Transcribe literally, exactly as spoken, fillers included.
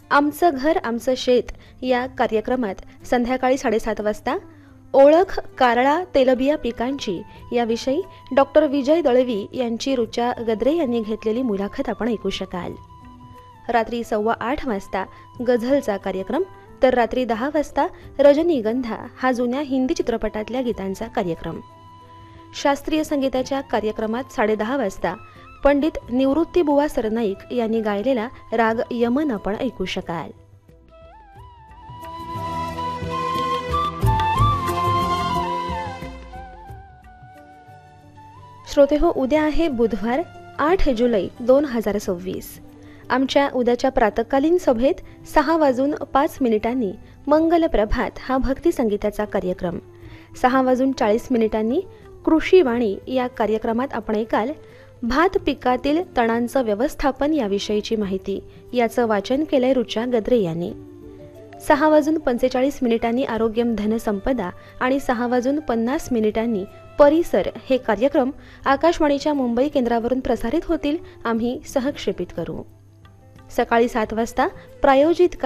आमचं घर आमचं शेत या कार्यक्रमात संध्याकाळी साडेसात वाजता ओळख कारळा तेलबिया पिकांची याविषयी डॉक्टर विजय दळवी यांची ऋचा गद्रे यांनी घेतलेली मुलाखत आपण ऐकू शकाल. रात्री सव्वा आठ वाजता गझलचा कार्यक्रम, तर रात्री दहा वाजता रजनीगंधा हा जुन्या हिंदी चित्रपटातल्या गीतांचा कार्यक्रम. शास्त्रीय संगीताच्या कार्यक्रमात साडेदहा वाजता पंडित निवृत्तीबुवा सरनाईक यांनी गायलेला राग यमन आपण ऐकू शकाल. श्रोते हो, उद्या आहे बुधवार आठ जुलै दोन हजार सव्वीस. आमच्या उद्याच्या प्रातःकालीन सभेत सहा वाजून पाच मिनिटांनी मंगल प्रभात हा भक्ती संगीताचा कार्यक्रम, सहा वाजून चाळीस मिनिटांनी कृषीवाणी या कार्यक्रमात आपण ऐकाल भात पिकातील तणांचं व्यवस्थापन याविषयीची माहिती. याचं वाचन केलंय ऋचा गद्रे यांनी. सहा वाजून पंचेचाळीस मिनिटांनी आरोग्यम धनसंपदा आणि सहा वाजून पन्नास मिनिटांनी परिसर हे कार्यक्रम आकाशवाणीच्या मुंबई केंद्रावरून प्रसारित होतील. आम्ही सहक्षेपित करू. सकाळी सात वाजता प्रायोजित